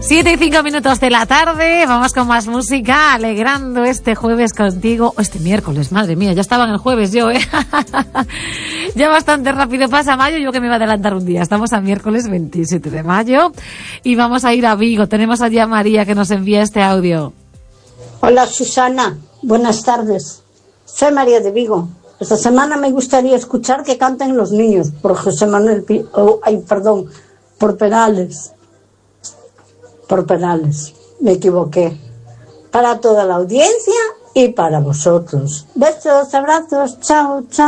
7:05 de la tarde, vamos con más música, alegrando este jueves contigo, este miércoles, madre mía, ya estaba en el jueves yo, ya bastante rápido pasa mayo, yo que me iba a adelantar un día, estamos a miércoles 27 de mayo y vamos a ir a Vigo, tenemos allí a María que nos envía este audio. Hola Susana, buenas tardes, soy María de Vigo. Esta semana me gustaría escuchar que canten los niños por José Manuel por Perales. Por Perales, me equivoqué. Para toda la audiencia y para vosotros. Besos, abrazos, chao, chao.